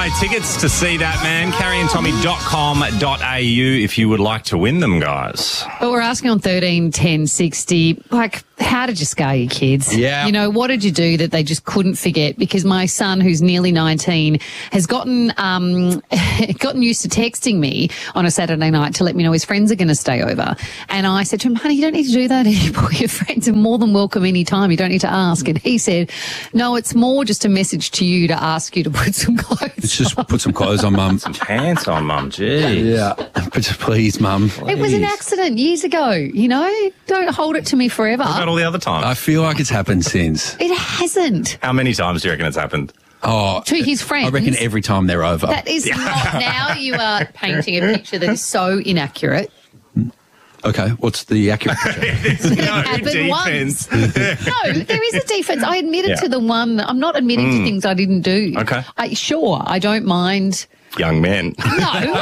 buy tickets to see that man. CarrieandTommy.com.au if you would like to win them, guys. But we're asking on 13 10 60, like, how did you scar your kids? Yeah. You know, what did you do that they just couldn't forget? Because my son, who's nearly 19, has gotten used to texting me on a Saturday night to let me know his friends are going to stay over. And I said to him, honey, you don't need to do that anymore. Your friends are more than welcome anytime. You don't need to ask. And he said, no, it's more just a message to you to ask you to put some clothes It's just put some clothes on, Mum. Some pants on, Mum. Jeez. Yeah. But please, Mum. It was an accident years ago, you know? Don't hold it to me forever. What about all the other times? I feel like it's happened since. It hasn't. How many times do you reckon it's happened? Oh, To his friends. I reckon every time they're over. That is not. Now you are painting a picture that is so inaccurate. Okay, what's the accurate picture? It happened once. No, there is a defense. I admitted to the one. I'm not admitting to things I didn't do. Okay. Sure, I don't mind. Young men. No.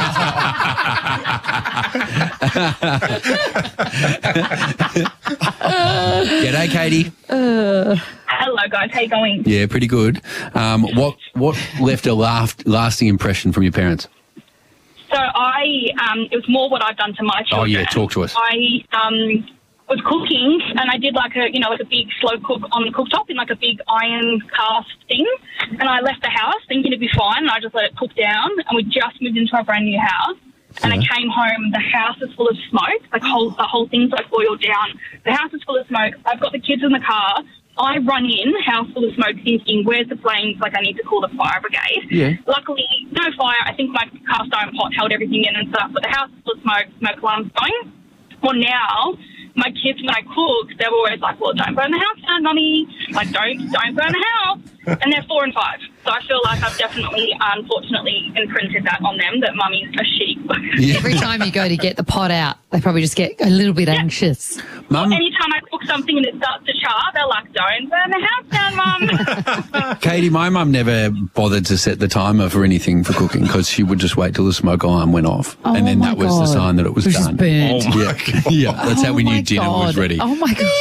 G'day, Katie. Hello, guys. How you going? Yeah, pretty good. What left a lasting impression from your parents? So it was more what I've done to my children. Oh, yeah, talk to us. I was cooking, and I did like a big slow cook on the cooktop in like a big iron cast thing. And I left the house thinking it'd be fine, and I just let it cook down. And we just moved into a brand new house. And I came home, the house is full of smoke. The whole thing's like boiled down. The house is full of smoke. I've got the kids in the car. I run in, house full of smoke, thinking, where's the flames? Like, I need to call the fire brigade. Yeah. Luckily, no fire. I think my cast iron pot held everything in and stuff, but the house is full of smoke alarm's going. Well, now, my kids, when I cook, they're always like, well, don't burn the house down, Mummy. Like, don't burn the house. And they're 4 and 5. So I feel like I've definitely, unfortunately, imprinted that on them, that Mummy's a sheep. Yeah. Every time you go to get the pot out, they probably just get a little bit anxious. Mum, Anytime I cook something and it starts to char, they're like, don't burn the house down, Mum. Katie, my mum never bothered to set the timer for anything for cooking because she would just wait till the smoke alarm went off. Oh, and then my that was the God. sign that it was It was done. burnt. Oh, my Yeah. God. Yeah, that's how we Oh, knew my dinner was God. ready. Oh, my God.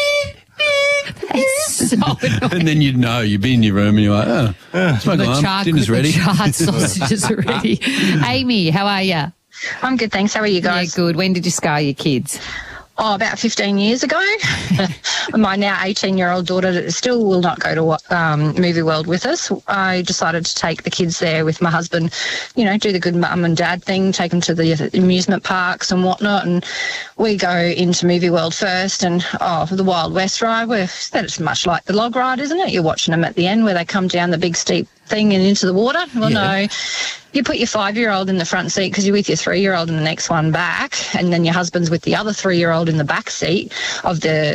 That's so annoying. And then you'd know, you'd be in your room and you're like, smoke alarm, dinner's ready. The charred sausages are ready. Amy, how are you? I'm good, thanks. How are you Yeah, guys? good. When did you scar your kids? Oh, about 15 years ago. My now 18-year-old daughter that still will not go to Movie World with us. I decided to take the kids there with my husband, do the good mum and dad thing, take them to the amusement parks and whatnot. And we go into Movie World first and, the Wild West ride, that's much like the log ride, isn't it? You're watching them at the end where they come down the big steep thing and into the water. Well, no. You put your 5-year-old in the front seat because you're with your 3-year-old in the next one back, and then your husband's with the other 3-year-old in the back seat of the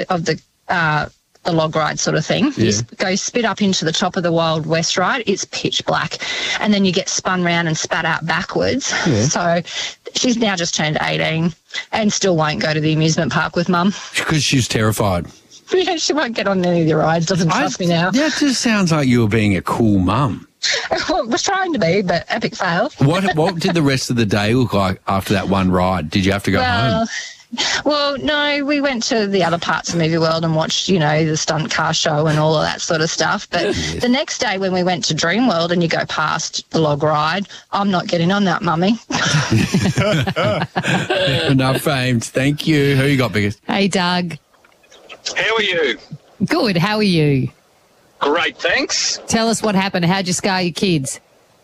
log ride sort of thing. Yeah. You go spit up into the top of the Wild West ride. It's pitch black, and then you get spun round and spat out backwards. Yeah. So she's now just turned 18 and still won't go to the amusement park with Mum. Because she's terrified. Yeah, she won't get on any of the rides. Doesn't trust me now. That just sounds like you were being a cool mum. Was trying to be, but epic fail. What did the rest of the day look like after that one ride? Did you have to go home? Well, no, we went to the other parts of Movie World and watched, the stunt car show and all of that sort of stuff. But the next day when we went to Dream World and you go past the log ride, I'm not getting on that, Mummy. Enough famed. Thank you. Who you got biggest? Hey, Doug. How are you? Good. How are you? Great, thanks. Tell us what happened. How'd you scar your kids?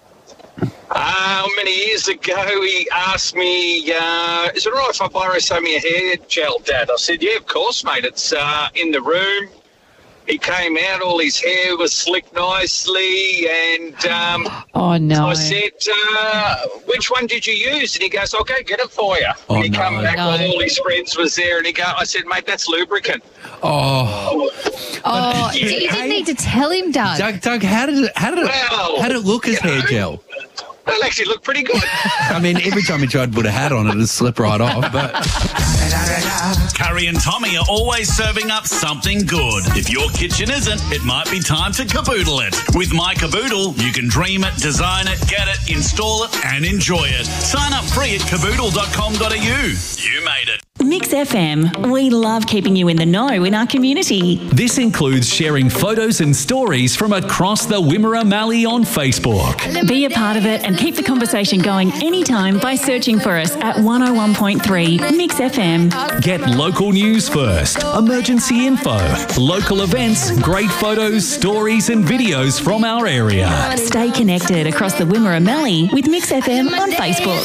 Many years ago, he asked me, is it all right if I borrow some of your hair gel, Dad? I said, yeah, of course, mate. It's in the room. He came out, all his hair was slicked nicely, and Oh, no. I said, which one did you use? And he goes, I'll go get it for you. Oh, and he no. come back No. while all his friends was there, and I said, mate, that's lubricant. Oh, you didn't need to tell him, Doug. Doug, how did it look as hair gel? That actually looked pretty good. I mean, every time he tried to put a hat on, it'd slip right off. But Carrie and Tommy are always serving up something good. If your kitchen isn't, it might be time to caboodle it. With My Caboodle, you can dream it, design it, get it, install it, and enjoy it. Sign up free at caboodle.com.au. You made it. Mix FM. We love keeping you in the know in our community. This includes sharing photos and stories from across the Wimmera Mallee on Facebook. Be a part of it and keep the conversation going anytime by searching for us at 101.3 Mix FM. Get local news first, emergency info, local events, great photos, stories and videos from our area. Stay connected across the Wimmera Mallee with Mix FM on Facebook.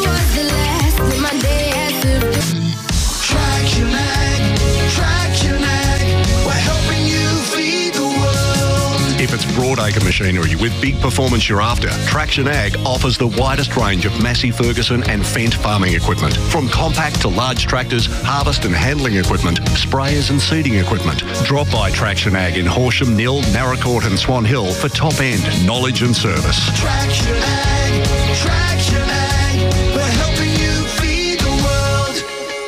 If it's Broadacre machinery with big performance you're after, Traction Ag offers the widest range of Massey Ferguson and Fendt farming equipment. From compact to large tractors, harvest and handling equipment, sprayers and seeding equipment. Drop by Traction Ag in Horsham, Nill, Narracourt and Swan Hill for top-end knowledge and service. Traction Ag, we're helping you feed the world.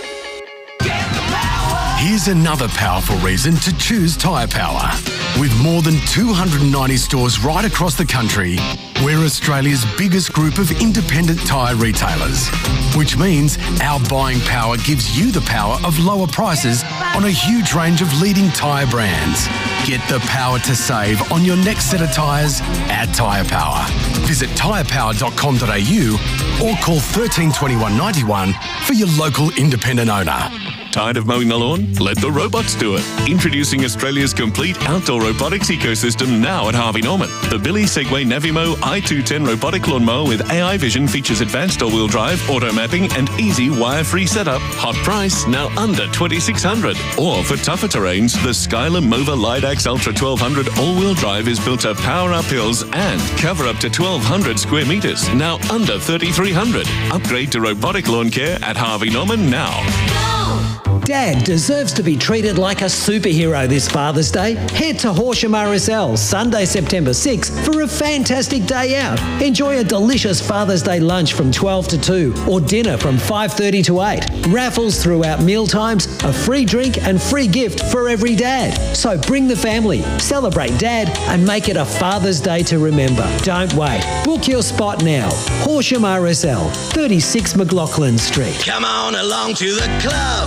Here's another powerful reason to choose Tyre Power. With more than 290 stores right across the country, we're Australia's biggest group of independent tyre retailers, which means our buying power gives you the power of lower prices on a huge range of leading tyre brands. Get the power to save on your next set of tyres at Tyre Power. Visit tyrepower.com.au or call 13 21 91 for your local independent owner. Tired of mowing the lawn? Let the robots do it. Introducing Australia's complete outdoor robotics ecosystem now at Harvey Norman. The Billy Segway Navimo i210 robotic lawnmower with AI vision features advanced all-wheel drive, auto mapping and easy wire-free setup. Hot price, now under $2,600. Or for tougher terrains, the Skylar Mova Lidax Ultra 1200 all-wheel drive is built to power up hills and cover up to 1,200 square metres, now under $3,300. Upgrade to robotic lawn care at Harvey Norman now. Dad deserves to be treated like a superhero this Father's Day. Head to Horsham RSL Sunday, September 6 for a fantastic day out. Enjoy a delicious Father's Day lunch from 12 to 2 or dinner from 5:30 to 8. Raffles throughout mealtimes, a free drink and free gift for every dad. So bring the family, celebrate Dad and make it a Father's Day to remember. Don't wait. Book your spot now. Horsham RSL, 36 McLaughlin Street. Come on along to the club.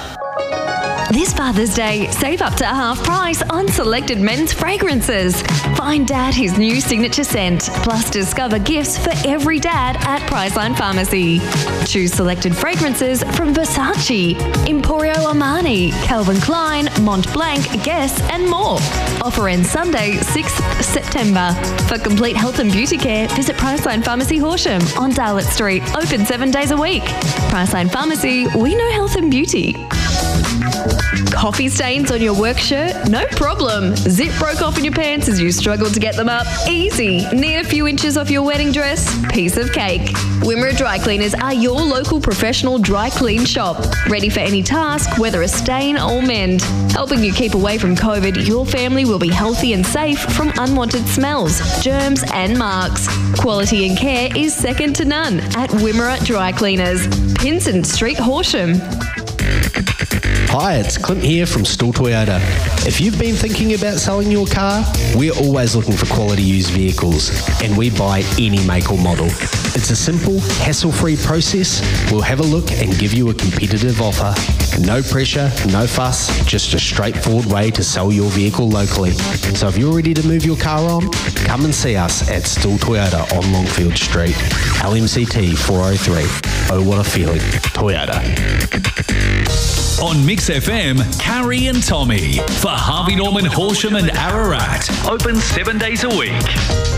This Father's Day, save up to half price on selected men's fragrances. Find Dad his new signature scent, plus discover gifts for every dad at Priceline Pharmacy. Choose selected fragrances from Versace, Emporio Armani, Calvin Klein, Mont Blanc, Guess and more. Offer ends Sunday, 6th September. For complete health and beauty care, visit Priceline Pharmacy Horsham on Darlett Street, open 7 days a week. Priceline Pharmacy, we know health and beauty. Coffee stains on your work shirt? No problem. Zip broke off in your pants as you struggled to get them up? Easy. Need a few inches off your wedding dress? Piece of cake. Wimmera Dry Cleaners are your local professional dry clean shop. Ready for any task, whether a stain or mend. Helping you keep away from COVID, your family will be healthy and safe from unwanted smells, germs and marks. Quality and care is second to none at Wimmera Dry Cleaners. Pinson Street, Horsham. Hi, it's Clint here from Still Toyota. If you've been thinking about selling your car, we're always looking for quality used vehicles and we buy any make or model. It's a simple, hassle-free process. We'll have a look and give you a competitive offer. No pressure, no fuss, just a straightforward way to sell your vehicle locally. So if you're ready to move your car on, come and see us at Still Toyota on Longfield Street. LMCT 403. Oh, what a feeling. Toyota. On Mix FM, Carrie and Tommy for Harvey Norman, Horsham and Ararat. Open 7 days a week.